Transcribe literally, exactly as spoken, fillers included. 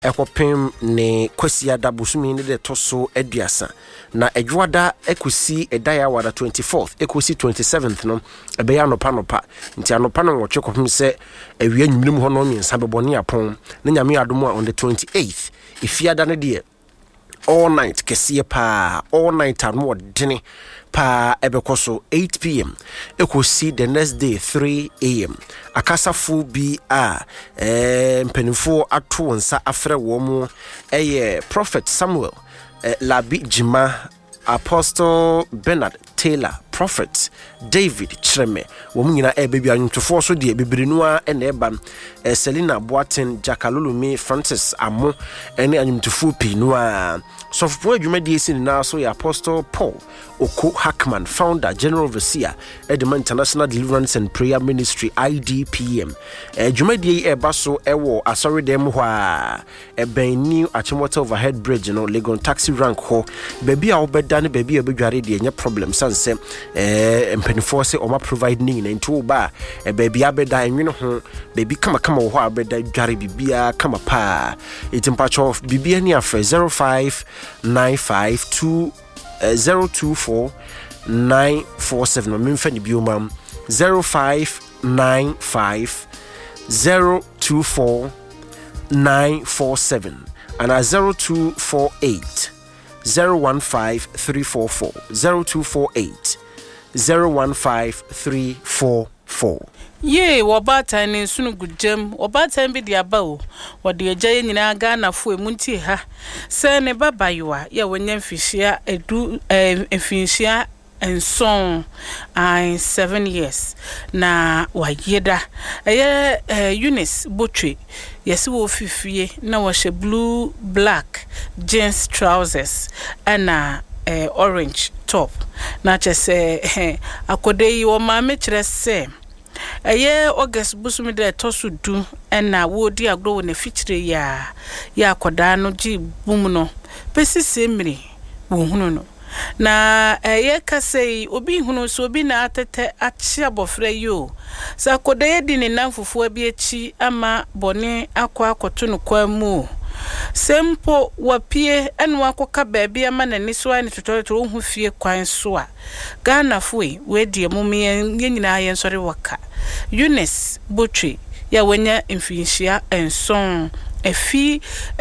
ekopem ne kwasi ada bosumi ne de toso aduasa na edwada ekosi edaya wada twenty-fourth ekosi twenty-seventh no ebe ya nopa nopa nti anopa no woche kopem se awia nwumnim ho no miensa bebone apon na nyame adomo on the twenty-eighth ifiada ne de all night kesiye pa all night anu odene pa ebekoso eight p.m. ekosi the next day three a.m. akasafo bi a eh mpenifo ato nsa afre wo mu eye Prophet Samuel eh, Labi Jima, Apostle Bernard Taylor, Prophet David Chreme, Womina e baby anwutofo so de bibirinu e na eba eh, Selina Boaten, Jakalulumi, Francis Amo ene anwutofo pi no a sofo adwumadi esi na so ya Apostle Paul Oko Hackman, founder, general overseer, Edema International Deliverance and Prayer Ministry I D P M. Adwumadi e ba so ewo asori dem ho a e ben new Achimota overhead bridge no Legon taxi rank ho baby a obeda ne baby a bedware de nya problem sanse eh mpenifo se o ma provide ni na ntu ba e baby abeda enwene ho baby kama kama ho abeda dware bibia kama pa itimpacho bibia ni afre zero five nine five two zero two four nine four seven memfa ni bioma zero five nine five zero two four nine four seven and a zero two four eight zero one five three four four zero two four eight zero one five three four four. Ye wabata ni sunu gujem wabata mbi di abao wadi ejaye nyina Ghana fo emunti ha se ne baba yiwa ya wonye mfishia edu mfishia enson I seven years na wayeda eye Eunice Botwe yesi wo fifie na washe blue black jeans trousers ana uh, orange top na chese akode yi wo ma me kire se eye August busumi de tosu du na wodi agro na fichire ya ya akoda no ji bum no pesi semri wo hunu no na eye kasei obi hunu so obi na atete achi abofre yo sa akoda ye di ne nanfufu abi echi ama bone akwa akoto no kwa mu sempo wapie enu akoka baabi ama na niso ni tototo hu fie kwan so a Ghana foi we die mumie ye nyina ye nsori waka Eunice Botwe ya wenya mfinhia enson efi